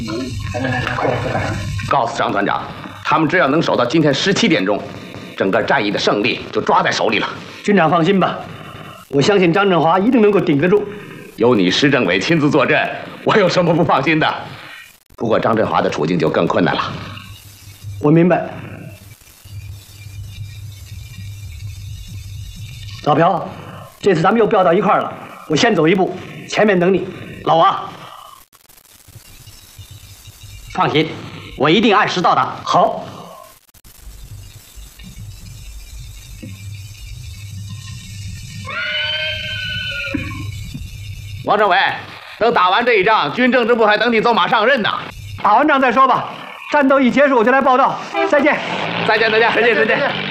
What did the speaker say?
告诉张团长，他们只要能守到今天17点钟，整个战役的胜利就抓在手里了。 军长放心吧，我相信张振华一定能够顶得住。 有你石政委亲自坐镇，我有什么不放心的？不过张振华的处境就更困难了。 我明白。老朴，这次咱们又调到一块儿了，我先走一步，前面等你。 老王，放心，我一定按时到达。 好。 王政委，等打完这一仗，军政治部还等你走马上任呢。 打完仗再说吧，战斗一结束我就来报道。再见。 再见，再见，再见，再见。